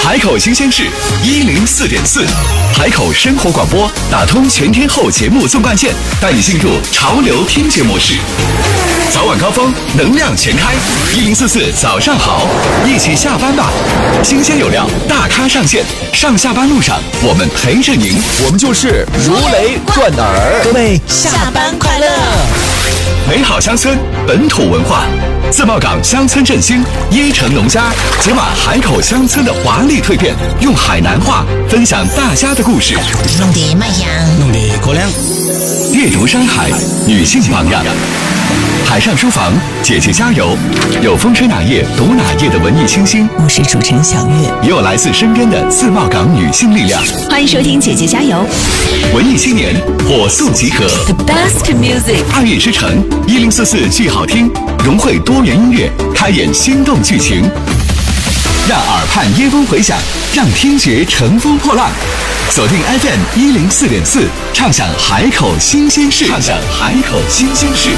海口新鲜事104.4，海口生活广播打通全天候节目纵贯线，带你进入潮流听觉模式。早晚高峰，能量全开，1044早上好，一起下班吧。新鲜有料，大咖上线，上下班路上我们陪着您， 我们就是如雷贯耳。 各位下班快乐！ 美好乡村，本土文化。自贸港乡村振兴，椰城农家解码海口乡村的华丽蜕变，用海南话分享大家的故事， 弄得卖香， 弄得过凉。 阅读山海，女性榜样。海上书房，姐姐加油！有风吹哪页读哪页的文艺清新， 我是主持人小月， 也有来自身边的自贸港女性力量。 欢迎收听姐姐加油！ 文艺青年火速集合 ，The best music， 2月之城1044剧好听，融汇多元音乐，开演心动剧情，让耳畔椰风回响，让听觉乘风破浪。锁定 FM 104.4，畅享海口新鲜事，畅享海口新鲜事。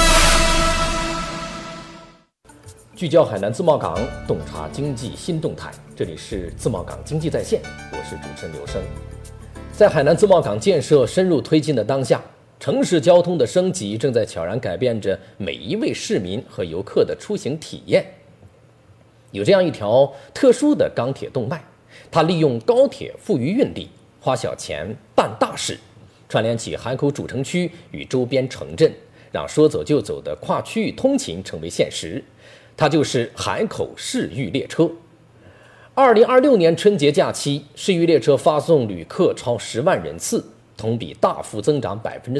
聚焦海南自贸港，洞察经济新动态。这里是自贸港经济在线，我是主持人刘生。在海南自贸港建设深入推进的当下，城市交通的升级正在悄然改变着每一位市民和游客的出行体验。有这样一条特殊的钢铁动脉，它利用高铁富余运力，花小钱办大事，串联起海口主城区与周边城镇，让说走就走的跨区域通勤成为现实。它就是海口市域列车。2026年春节假期，市域列车发送旅客超10万人次，同比大幅增长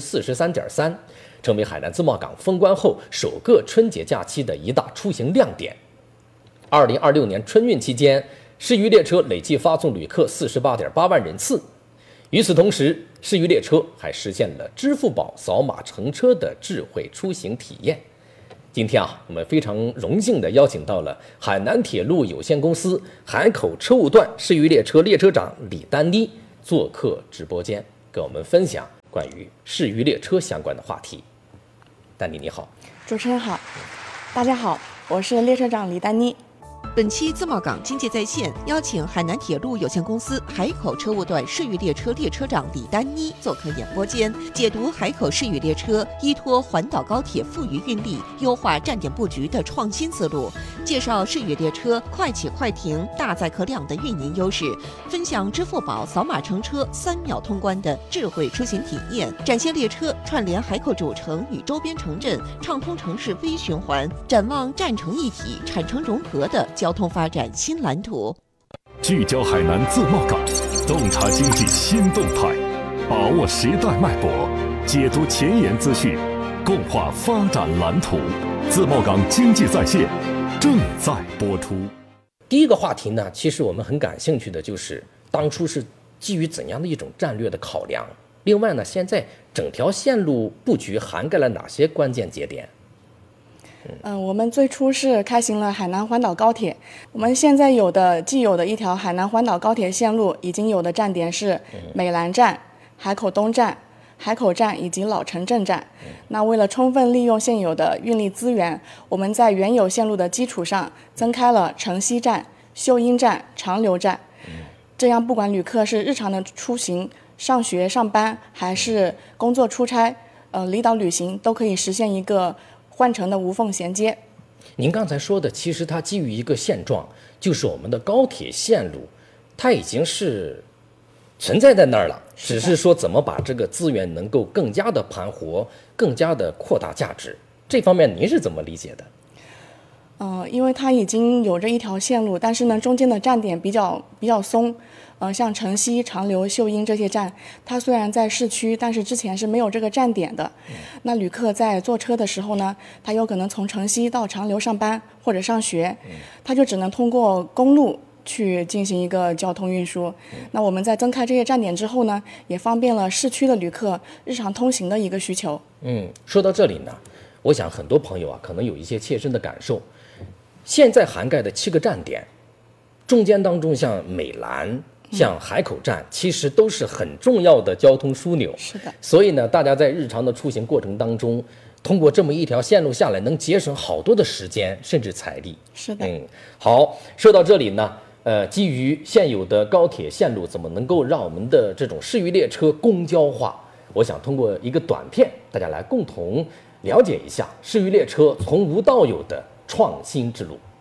43.3%，成为海南自贸港封关后首个春节假期的一大出行亮点。2026年春运期间，市域列车累计发送旅客48.8万人次。与此同时，市域列车还实现了支付宝扫码乘车的智慧出行体验。今天我们非常荣幸地邀请到了海南铁路有限公司海口车务段市域列车列车长李丹妮做客直播间，跟我们分享关于市域列车相关的话题。丹妮你好。 主持人好，大家好，我是列车长李丹妮。 本期自贸港经济在线邀请海南铁路有限公司海口车务段市域列车列车长李丹妮做客演播间，解读海口市域列车依托环岛高铁富余运力，优化站点布局的创新思路，介绍市域列车快起快停、大载客量的运营优势，分享支付宝扫码乘车3秒通关的智慧出行体验，展现列车串联海口主城与周边城镇，畅通城市微循环，展望站城一体、产城融合的交通发展新蓝图。 聚焦海南自贸港，洞察经济新动态，把握时代脉搏，解读前沿资讯，共话发展蓝图。自贸港经济在线正在播出。 第一个话题呢，其实我们很感兴趣的就是当初是基于怎样的一种战略的考量，另外呢，现在整条线路布局涵盖了哪些关键节点？ 我们最初是开行了海南环岛高铁。我们现在既有的一条海南环岛高铁线路，已经有的站点是美兰站、海口东站、海口站以及老城镇站。那为了充分利用现有的运力资源，我们在原有线路的基础上增开了城西站、秀英站、长留站。这样不管旅客是日常的出行、上学、上班，还是工作出差、离岛旅行，都可以实现一个换乘的无缝衔接。 您刚才说的，其实它基于一个现状，就是我们的高铁线路，它已经是存在在那儿了，只是说怎么把这个资源能够更加的盘活，更加的扩大价值。这方面您是怎么理解的？ 因为它已经有着一条线路，但是呢，中间的站点比较松。像城西、长留、秀英这些站，它虽然在市区，但是之前是没有这个站点的。那旅客在坐车的时候呢，他有可能从城西到长留上班或者上学，他就只能通过公路去进行一个交通运输。那我们在增开这些站点之后呢，也方便了市区的旅客日常通行的一个需求。 说到这里呢，我想很多朋友可能有一些切身的感受。现在涵盖的7个站点，中间当中像美兰、像海口站，其实都是很重要的交通枢纽。 是的。 所以呢，大家在日常的出行过程当中，通过这么一条线路下来，能节省好多的时间甚至财力。 是的。 好，说到这里呢， 基于现有的高铁线路，怎么能够让我们的这种市域列车公交化？我想通过一个短片，大家来共同了解一下市域列车从无到有的创新之路。